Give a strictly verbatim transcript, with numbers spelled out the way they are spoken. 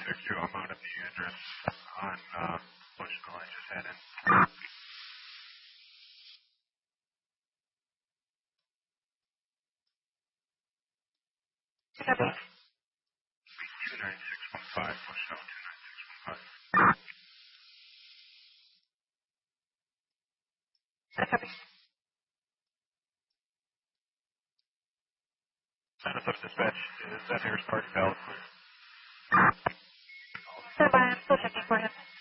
text you. I'm out at the address on uh, Bushville. I just had it. Copy. two nine six one five. Bushville two nine six one five. Copy. Status of dispatch is that Harris Park valid? Stand by. I'm still checking for him.